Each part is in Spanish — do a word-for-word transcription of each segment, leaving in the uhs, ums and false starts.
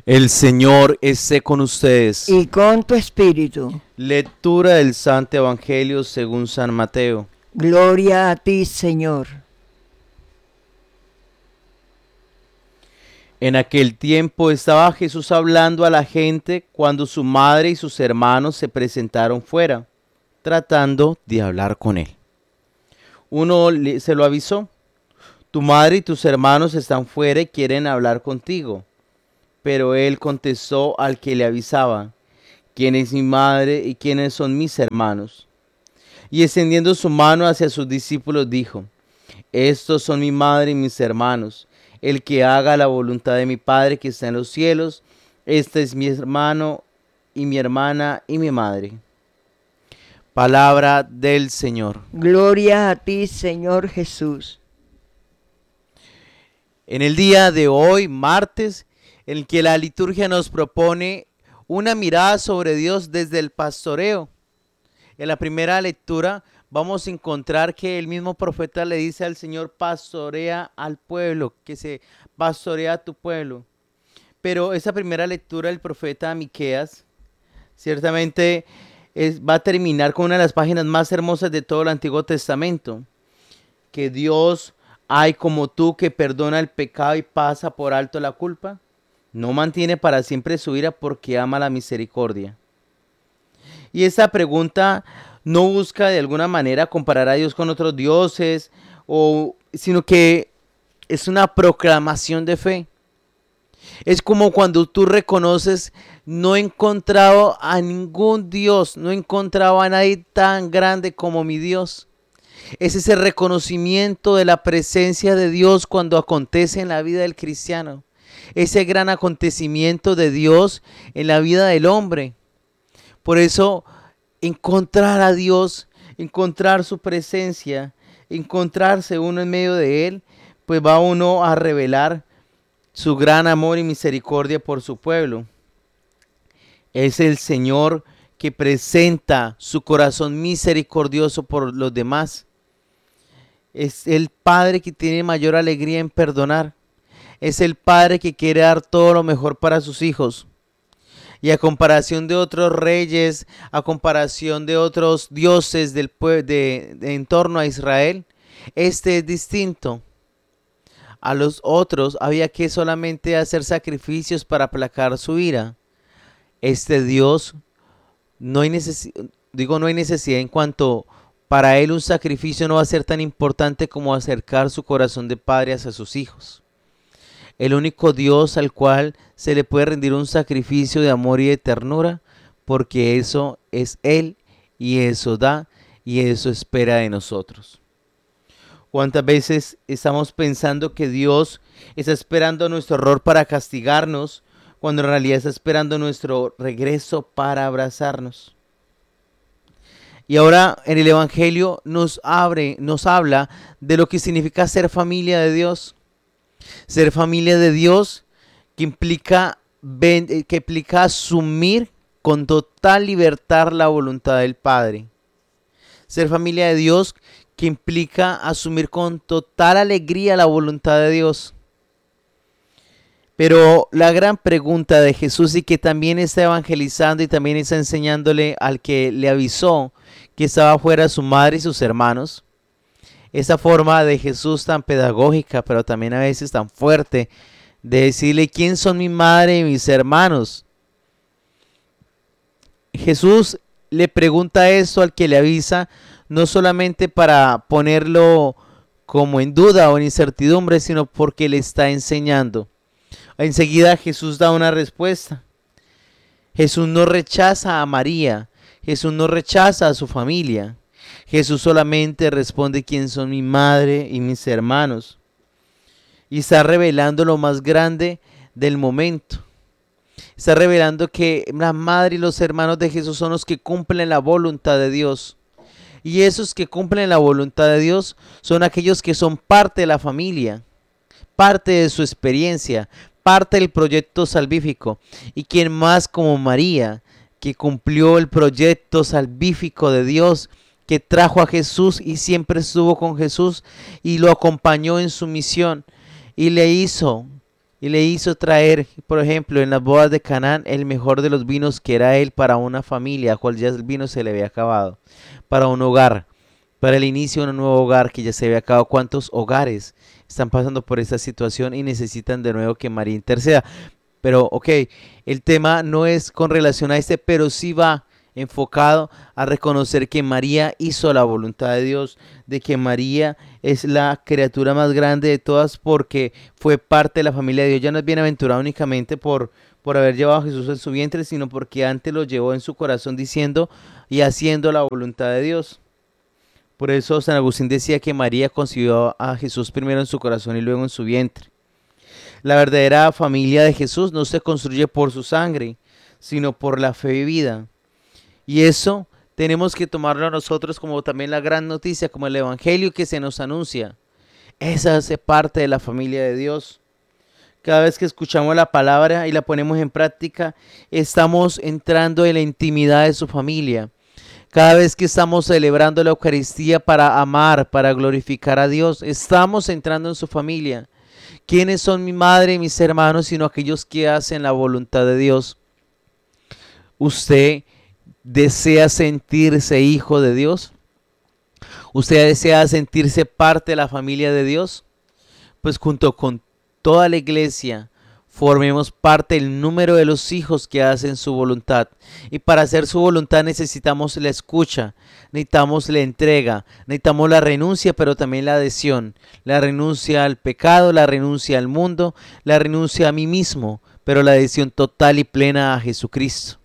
El Señor esté con ustedes. y con tu espíritu. Lectura del Santo Evangelio según San Mateo. Gloria a ti, Señor. En aquel tiempo estaba Jesús hablando a la gente cuando su madre y sus hermanos se presentaron fuera, tratando de hablar con él. Uno le- se lo avisó: tu madre y tus hermanos están fuera y quieren hablar contigo. Pero él contestó al que le avisaba: ¿quién es mi madre y quiénes son mis hermanos? Y extendiendo su mano hacia sus discípulos dijo: estos son mi madre y mis hermanos. El que haga la voluntad de mi Padre que está en los cielos, este es mi hermano y mi hermana y mi madre. Palabra del Señor. Gloria a ti, Señor Jesús. En el día de hoy, martes, en el que la liturgia nos propone una mirada sobre Dios desde el pastoreo. En la primera lectura vamos a encontrar que el mismo profeta le dice al Señor: pastorea al pueblo, que se pastorea a tu pueblo. Pero esa primera lectura del profeta Miqueas ciertamente es, va a terminar con una de las páginas más hermosas de todo el Antiguo Testamento. Que Dios hay como tú, que perdona el pecado y pasa por alto la culpa. No mantiene para siempre su ira porque ama la misericordia. Y esta pregunta no busca de alguna manera comparar a Dios con otros dioses, o, sino que es una proclamación de fe. Es como cuando tú reconoces: no he encontrado a ningún Dios, no he encontrado a nadie tan grande como mi Dios. Es ese reconocimiento de la presencia de Dios cuando acontece en la vida del cristiano. Ese gran acontecimiento de Dios en la vida del hombre. Por eso, encontrar a Dios, encontrar su presencia, encontrarse uno en medio de Él, pues va uno a revelar su gran amor y misericordia por su pueblo. Es el Señor que presenta su corazón misericordioso por los demás. Es el Padre que tiene mayor alegría en perdonar. Es el Padre que quiere dar todo lo mejor para sus hijos. Y a comparación de otros reyes, a comparación de otros dioses del pue- de, de en torno a Israel, este es distinto. A los otros había que solamente hacer sacrificios para aplacar su ira. Este Dios no hay necesidad, digo no hay necesidad en cuanto para él un sacrificio no va a ser tan importante como acercar su corazón de padre hacia sus hijos. El único Dios al cual se le puede rendir un sacrificio de amor y de ternura, porque eso es Él y eso da y eso espera de nosotros. ¿Cuántas veces estamos pensando que Dios está esperando nuestro error para castigarnos, cuando en realidad está esperando nuestro regreso para abrazarnos? Y ahora en el Evangelio nos abre, nos habla de lo que significa ser familia de Dios. Ser familia de Dios que implica, que implica asumir con total libertad la voluntad del Padre. Ser familia de Dios que implica asumir con total alegría la voluntad de Dios. Pero la gran pregunta de Jesús, y que también está evangelizando y también está enseñándole al que le avisó que estaba fuera su madre y sus hermanos, esa forma de Jesús tan pedagógica, pero también a veces tan fuerte, de decirle: ¿quién son mi madre y mis hermanos? Jesús le pregunta esto al que le avisa, no solamente para ponerlo como en duda o en incertidumbre, sino porque le está enseñando. Enseguida Jesús da una respuesta. Jesús no rechaza a María, Jesús no rechaza a su familia. Jesús solamente responde: ¿quién son mi madre y mis hermanos? Y está revelando lo más grande del momento. Está revelando que la madre y los hermanos de Jesús son los que cumplen la voluntad de Dios. Y esos que cumplen la voluntad de Dios son aquellos que son parte de la familia, parte de su experiencia, parte del proyecto salvífico. Y quien más como María, que cumplió el proyecto salvífico de Dios, que trajo a Jesús y siempre estuvo con Jesús y lo acompañó en su misión y le hizo y le hizo traer, por ejemplo, en las bodas de Canaán, el mejor de los vinos que era él para una familia, a cual ya el vino se le había acabado, para un hogar, para el inicio de un nuevo hogar que ya se había acabado. ¿Cuántos hogares están pasando por esta situación y necesitan de nuevo que María interceda? Pero, ok, el tema no es con relación a este, pero sí va enfocado a reconocer que María hizo la voluntad de Dios, de que María es la criatura más grande de todas porque fue parte de la familia de Dios. Ya no es bienaventurada únicamente por, por haber llevado a Jesús en su vientre, sino porque antes lo llevó en su corazón diciendo y haciendo la voluntad de Dios. Por eso San Agustín decía que María concibió a Jesús primero en su corazón y luego en su vientre. La verdadera familia de Jesús no se construye por su sangre, sino por la fe vivida. Y eso tenemos que tomarlo nosotros como también la gran noticia, como el evangelio que se nos anuncia. Esa hace parte de la familia de Dios. Cada vez que escuchamos la palabra y la ponemos en práctica, estamos entrando en la intimidad de su familia. Cada vez que estamos celebrando la Eucaristía para amar, para glorificar a Dios, estamos entrando en su familia. ¿Quiénes son mi madre y mis hermanos sino aquellos que hacen la voluntad de Dios? ¿Usted desea sentirse hijo de Dios? ¿Usted desea sentirse parte de la familia de Dios? Pues junto con toda la iglesia formemos parte del número de los hijos que hacen su voluntad. Y para hacer su voluntad necesitamos la escucha, necesitamos la entrega, necesitamos la renuncia, pero también la adhesión. La renuncia al pecado, la renuncia al mundo, la renuncia a mí mismo, pero la adhesión total y plena a Jesucristo.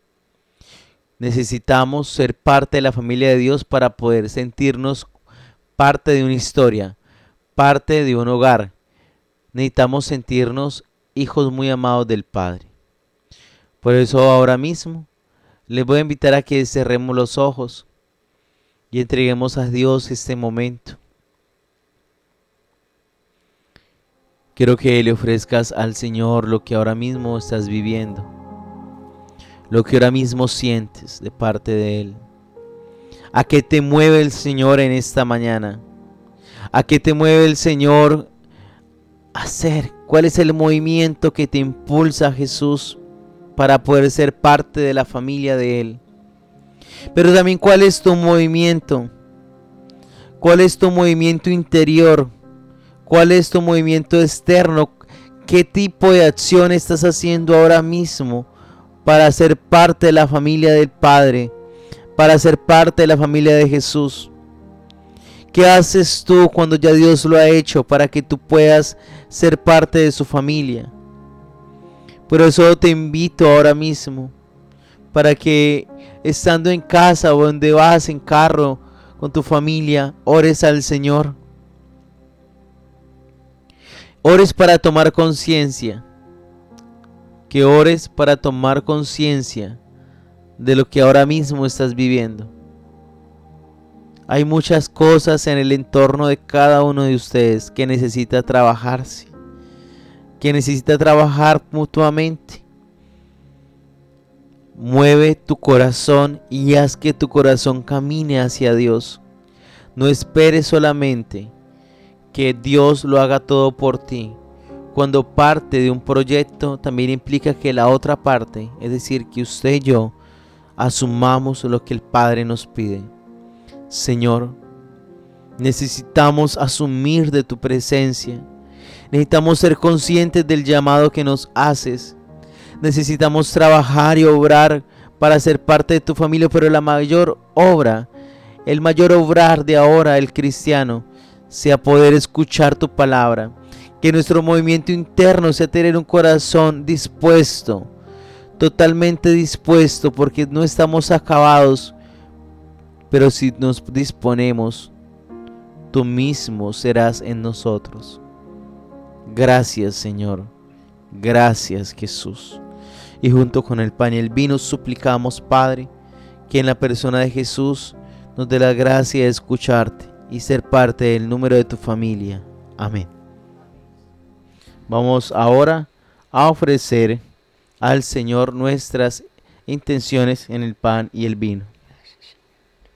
Necesitamos ser parte de la familia de Dios para poder sentirnos parte de una historia, parte de un hogar. Necesitamos sentirnos hijos muy amados del Padre. Por eso ahora mismo les voy a invitar a que cerremos los ojos y entreguemos a Dios este momento. Quiero que le ofrezcas al Señor lo que ahora mismo estás viviendo, lo que ahora mismo sientes de parte de Él. ¿A qué te mueve el Señor en esta mañana? ¿A qué te mueve el Señor a hacer? ¿Cuál es el movimiento que te impulsa, Jesús, para poder ser parte de la familia de Él? Pero también, ¿cuál es tu movimiento? ¿Cuál es tu movimiento interior? ¿Cuál es tu movimiento externo? ¿Qué tipo de acción estás haciendo ahora mismo para ser parte de la familia del Padre? Para ser parte de la familia de Jesús. ¿Qué haces tú cuando ya Dios lo ha hecho para que tú puedas ser parte de su familia? Por eso te invito ahora mismo para que estando en casa o donde vas en carro con tu familia, ores al Señor. Ores para tomar conciencia. Que ores para tomar conciencia de lo que ahora mismo estás viviendo. Hay muchas cosas en el entorno de cada uno de ustedes que necesita trabajarse, que necesita trabajar mutuamente. Mueve tu corazón y haz que tu corazón camine hacia Dios. No esperes solamente que Dios lo haga todo por ti. Cuando parte de un proyecto también implica que la otra parte, es decir, que usted y yo, asumamos lo que el Padre nos pide. Señor, necesitamos asumir de tu presencia. Necesitamos ser conscientes del llamado que nos haces. Necesitamos trabajar y obrar para ser parte de tu familia, pero la mayor obra, el mayor obrar de ahora el cristiano, sea poder escuchar tu palabra. Que nuestro movimiento interno sea tener un corazón dispuesto, totalmente dispuesto, porque no estamos acabados. Pero si nos disponemos, tú mismo serás en nosotros. Gracias, Señor. Gracias, Jesús. Y junto con el pan y el vino suplicamos, Padre, que en la persona de Jesús nos dé la gracia de escucharte y ser parte del número de tu familia. Amén. Vamos ahora a ofrecer al Señor nuestras intenciones en el pan y el vino.